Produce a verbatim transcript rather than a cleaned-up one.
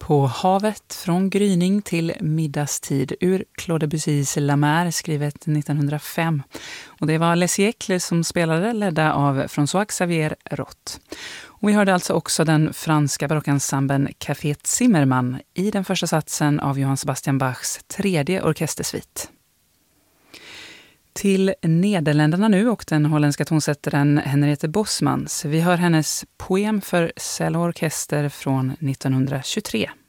På havet från gryning till middagstid ur Claude Debussys La Mer, skrivet nittonhundrafem. Och det var Les Siècles som spelade, ledda av François Xavier Roth. Och vi hörde alltså också den franska barockensemblen Café Zimmermann i den första satsen av Johann Sebastian Bachs tredje orkestersvit. Till Nederländerna nu och den holländska tonsättaren Henriette Bosmans. Vi hör hennes poem för cello och orkester från nittonhundratjugotre.